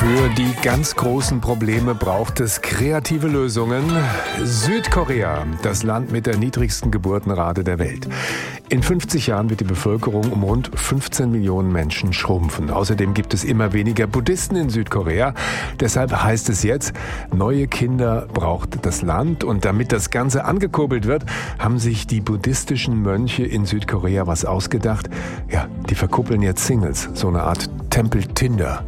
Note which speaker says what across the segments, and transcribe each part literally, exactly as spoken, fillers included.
Speaker 1: Für die ganz großen Probleme braucht es kreative Lösungen. Südkorea, das Land mit der niedrigsten Geburtenrate der Welt. In fünfzig Jahren wird die Bevölkerung um rund fünfzehn Millionen Menschen schrumpfen. Außerdem gibt es immer weniger Buddhisten in Südkorea. Deshalb heißt es jetzt, neue Kinder braucht das Land. Und damit das Ganze angekurbelt wird, haben sich die buddhistischen Mönche in Südkorea was ausgedacht. Ja, die verkuppeln jetzt Singles, so eine Art Tempel-Tinder.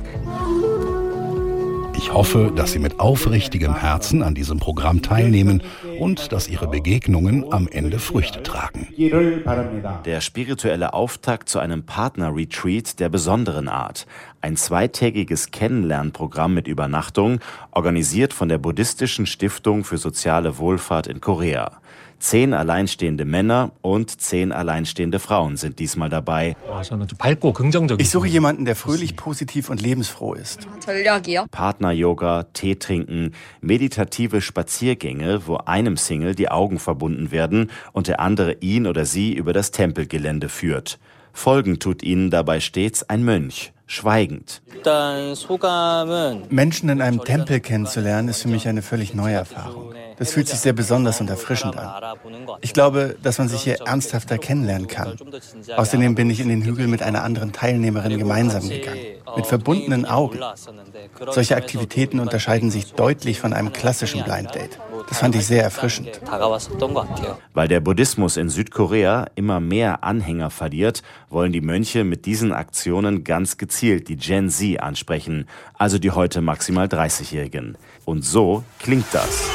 Speaker 2: Ich hoffe, dass Sie mit aufrichtigem Herzen an diesem Programm teilnehmen und dass Ihre Begegnungen am Ende Früchte tragen.
Speaker 3: Der spirituelle Auftakt zu einem Partner-Retreat der besonderen Art. Ein zweitägiges Kennenlernprogramm mit Übernachtung, organisiert von der Buddhistischen Stiftung für soziale Wohlfahrt in Korea. Zehn alleinstehende Männer und zehn alleinstehende Frauen sind diesmal dabei.
Speaker 4: Ich suche jemanden, der fröhlich, positiv und lebensfroh ist.
Speaker 3: Partner-Yoga, Tee trinken, meditative Spaziergänge, wo einem Single die Augen verbunden werden und der andere ihn oder sie über das Tempelgelände führt. Folgen tut ihnen dabei stets ein Mönch, schweigend.
Speaker 4: Menschen in einem Tempel kennenzulernen, ist für mich eine völlig neue Erfahrung. Das fühlt sich sehr besonders und erfrischend an. Ich glaube, dass man sich hier ernsthafter kennenlernen kann. Außerdem bin ich in den Hügel mit einer anderen Teilnehmerin gemeinsam gegangen. Mit verbundenen Augen. Solche Aktivitäten unterscheiden sich deutlich von einem klassischen Blind Date. Das fand ich sehr erfrischend.
Speaker 3: Weil der Buddhismus in Südkorea immer mehr Anhänger verliert, wollen die Mönche mit diesen Aktionen ganz gezielt die Gen Z ansprechen, also die heute maximal dreißigjährigen. Und so klingt das.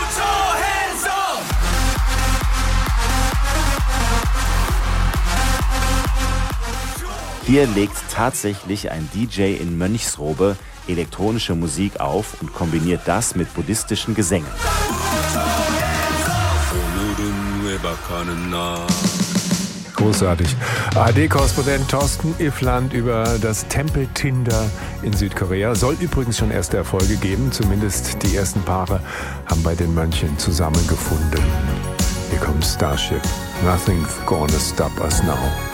Speaker 3: Hier legt tatsächlich ein D J in Mönchsrobe elektronische Musik auf und kombiniert das mit buddhistischen Gesängen.
Speaker 1: Großartig. A R D-Korrespondent Thorsten Iffland über das Tempel-Tinder in Südkorea. Soll übrigens schon erste Erfolge geben. Zumindest die ersten Paare haben bei den Mönchen zusammengefunden. Hier kommt Starship. Nothing's gonna stop us now.